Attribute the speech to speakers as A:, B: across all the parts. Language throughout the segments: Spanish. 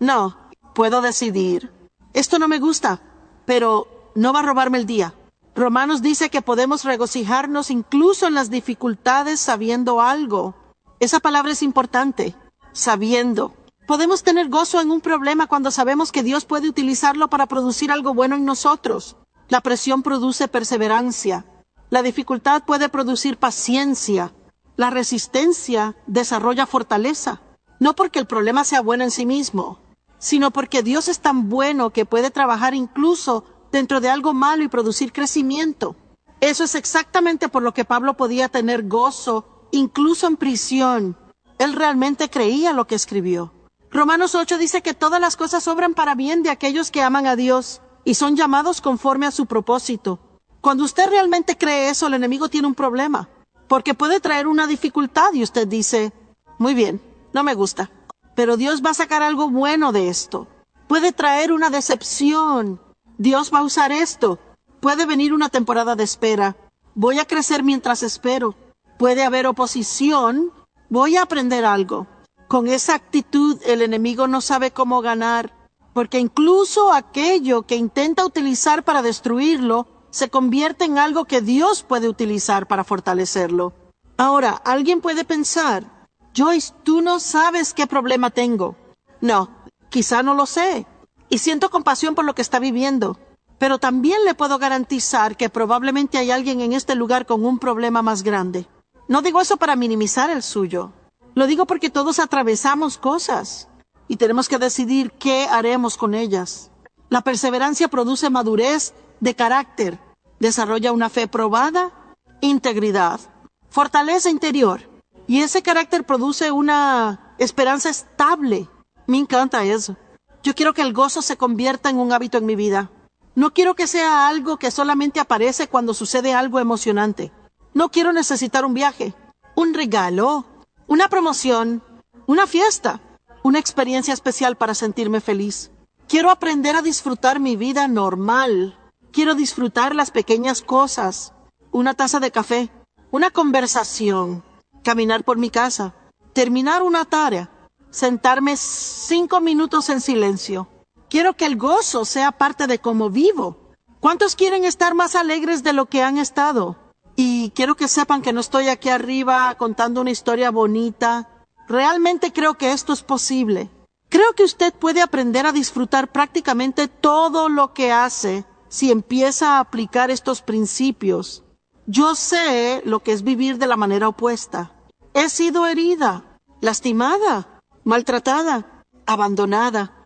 A: No, puedo decidir. Esto no me gusta, pero no va a robarme el día. Romanos dice que podemos regocijarnos incluso en las dificultades sabiendo algo. Esa palabra es importante, sabiendo. Podemos tener gozo en un problema cuando sabemos que Dios puede utilizarlo para producir algo bueno en nosotros. La presión produce perseverancia. La dificultad puede producir paciencia. La resistencia desarrolla fortaleza. No porque el problema sea bueno en sí mismo, sino porque Dios es tan bueno que puede trabajar incluso dentro de algo malo y producir crecimiento. Eso es exactamente por lo que Pablo podía tener gozo, incluso en prisión. Él realmente creía lo que escribió. Romanos 8 dice que todas las cosas obran para bien de aquellos que aman a Dios y son llamados conforme a su propósito. Cuando usted realmente cree eso, el enemigo tiene un problema, porque puede traer una dificultad y usted dice, muy bien, no me gusta, pero Dios va a sacar algo bueno de esto. Puede traer una decepción. Dios va a usar esto. Puede venir una temporada de espera. Voy a crecer mientras espero. Puede haber oposición. Voy a aprender algo. Con esa actitud, el enemigo no sabe cómo ganar, porque incluso aquello que intenta utilizar para destruirlo se convierte en algo que Dios puede utilizar para fortalecerlo. Ahora, alguien puede pensar, Joyce, tú no sabes qué problema tengo. No, quizá no lo sé. Y siento compasión por lo que está viviendo. Pero también le puedo garantizar que probablemente hay alguien en este lugar con un problema más grande. No digo eso para minimizar el suyo. Lo digo porque todos atravesamos cosas y tenemos que decidir qué haremos con ellas. La perseverancia produce madurez de carácter, desarrolla una fe probada, integridad, fortaleza interior. Y ese carácter produce una esperanza estable. Me encanta eso. Yo quiero que el gozo se convierta en un hábito en mi vida. No quiero que sea algo que solamente aparece cuando sucede algo emocionante. No quiero necesitar un viaje, un regalo, una promoción, una fiesta, una experiencia especial para sentirme feliz. Quiero aprender a disfrutar mi vida normal. Quiero disfrutar las pequeñas cosas. Una taza de café, una conversación, caminar por mi casa, terminar una tarea, sentarme 5 minutos en silencio. Quiero que el gozo sea parte de cómo vivo. ¿Cuántos quieren estar más alegres de lo que han estado? Y quiero que sepan que no estoy aquí arriba contando una historia bonita. Realmente creo que esto es posible. Creo que usted puede aprender a disfrutar prácticamente todo lo que hace si empieza a aplicar estos principios. Yo sé lo que es vivir de la manera opuesta. He sido herida, lastimada, maltratada, abandonada.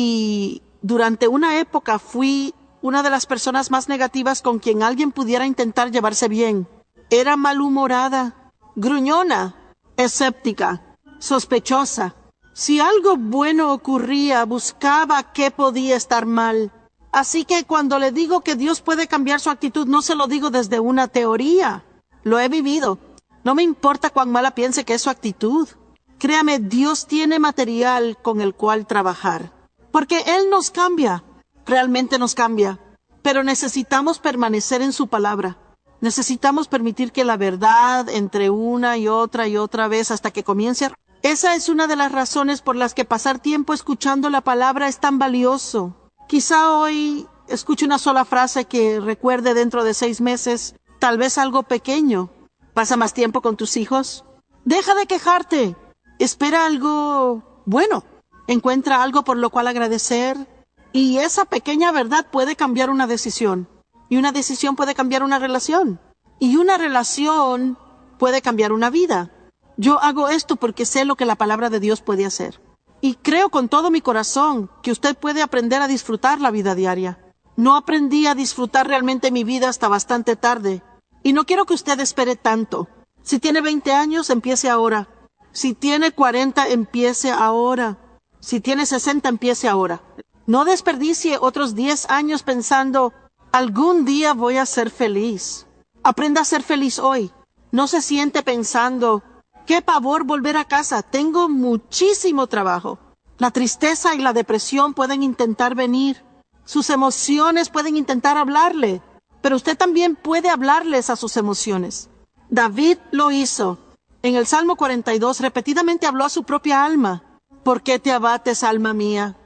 A: Y durante una época fui una de las personas más negativas con quien alguien pudiera intentar llevarse bien. Era malhumorada, gruñona, escéptica, sospechosa. Si algo bueno ocurría, buscaba qué podía estar mal. Así que cuando le digo que Dios puede cambiar su actitud, no se lo digo desde una teoría. Lo he vivido. No me importa cuán mala piense que es su actitud. Créame, Dios tiene material con el cual trabajar. Porque Él nos cambia. Realmente nos cambia. Pero necesitamos permanecer en su palabra. Necesitamos permitir que la verdad entre una y otra vez hasta que comience a... Esa es una de las razones por las que pasar tiempo escuchando la palabra es tan valioso. Quizá hoy escuche una sola frase que recuerde dentro de 6 meses, tal vez algo pequeño. ¿Pasa más tiempo con tus hijos? Deja de quejarte. Espera algo bueno. Encuentra algo por lo cual agradecer. Y esa pequeña verdad puede cambiar una decisión. Y una decisión puede cambiar una relación. Y una relación puede cambiar una vida. Yo hago esto porque sé lo que la palabra de Dios puede hacer. Y creo con todo mi corazón que usted puede aprender a disfrutar la vida diaria. No aprendí a disfrutar realmente mi vida hasta bastante tarde. Y no quiero que usted espere tanto. Si tiene 20 años, empiece ahora. Si tiene 40, empiece ahora. Si tiene 60, empiece ahora. No desperdicie otros 10 años pensando, algún día voy a ser feliz. Aprenda a ser feliz hoy. No se siente pensando, qué pavor volver a casa, tengo muchísimo trabajo. La tristeza y la depresión pueden intentar venir. Sus emociones pueden intentar hablarle. Pero usted también puede hablarles a sus emociones. David lo hizo. En el Salmo 42 repetidamente habló a su propia alma. ¿Por qué te abates, alma mía?